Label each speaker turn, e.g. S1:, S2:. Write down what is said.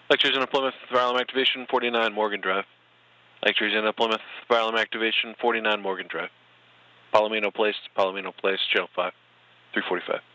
S1: Lectures in Plymouth, fire alarm activation 49 Morgan Drive. Lectures in Plymouth, fire alarm activation 49 Morgan Drive. Palomino Place, Channel 5, 345.